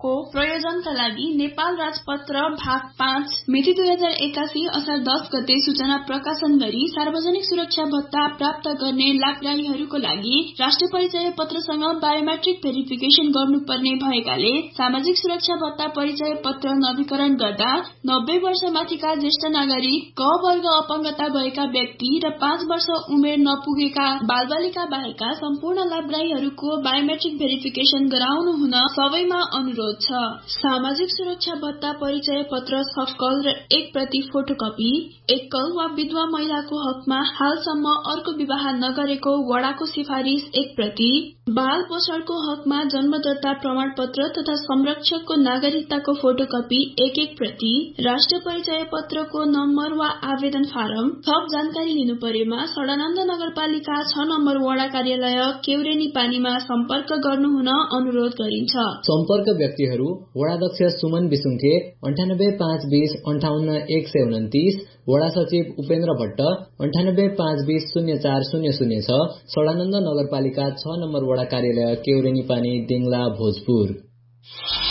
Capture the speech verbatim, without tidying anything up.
को प्रयोजनका लागि नेपाल राजपत्र भाग पाँच मिति दुई हजार एकासी असार दस गते सूचना प्रकाशन गरी सार्वजनिक सुरक्षा भत्ता प्राप्त गर्ने लाभग्राहीहरूको लागि राष्ट्रिय परिचय पत्रसँग बायोमेट्रिक भेरिफिकेशन गर्नुपर्ने भएकाले सामाजिक सुरक्षा भत्ता परिचय पत्र नवीकरण गर्दा नब्बे वर्ष माथिका ज्येष्ठ नागरिक, क वर्ग अपंगता भएका व्यक्ति र पाँच वर्ष उमेर नपुगेका बालबालिका बाहेकका सम्पूर्ण लाभग्राहीहरूको बायोमेट्रिक भेरिफिकेशन गराउनु हुन सबैमा अनुरोध छ। सामाजिक सुरक्षा भत्ता परिचय पत्र सक्कल र एक प्रति फोटोकपी एकल वा विधवा महिलाको हकमा हालसम्म अर्को विवाह नगरेको वडाको सिफारिस एक प्रति, बाल पोषणको हकमा जन्मदत्ता प्रमाण पत्र तथा संरक्षकको नागरिकताको फोटोकपी एक एक प्रति, राष्ट्रिय परिचय पत्रको नम्बर वा आवेदन फारम। थप जानकारी लिनु परेमा सडानन्द नगरपालिका छ नम्बर वडा कार्यालय केउरेनी पानीमा सम्पर्क गर्नुहुन अनुरोध गरिन्छ। सम्पर्क व्यक्तिहरू वडाध्यक्ष सुमन बिसुङखे अन्ठानब्बे पाँच बीस अन्ठाउन्न एक सय उन्तिस, वडा सचिव उपेन्द्र भट्ट अन्ठानब्बे पाँच बीस शून्य चार शून्य शून्य छ, सडानन्द नगरपालिका छ नम्बर वडा कार्यालय केउरेनी पानी, दिङला, भोजपुर।